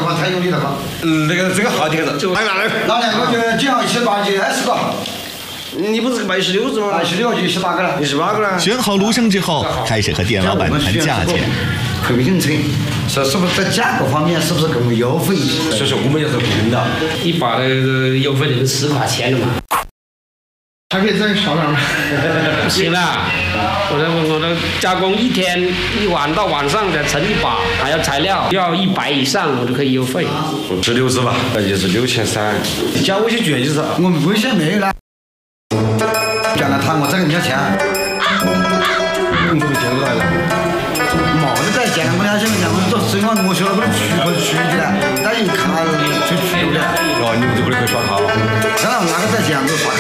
嘛，才有你那个。 那个这个好听的， 那两个就正好18就20个。 你不是卖16是吗 ？16就18个了。 18个了。 选好炉生之后，开始和店老板谈价钱。 回应车，是不是在价格方面是不是更优惠一些？ 所以说我们也是平的。 一把的邮费就是10块钱的嘛。 还可以再少点吗？ 不行啦，我的加工一天1晚到晚上再称一把，还要材料要100以上，我就可以邮费。 16是吧？那就是6300。加微信卷就是。 我们微信没有了。叫他谈我这个人家钱。 你怎么见过来了？ 冇得再见，我俩想我们做生活我学了不是去的，但一看就去的。 哦，你们这不是可以刷卡了？ 当然那个再见就刷。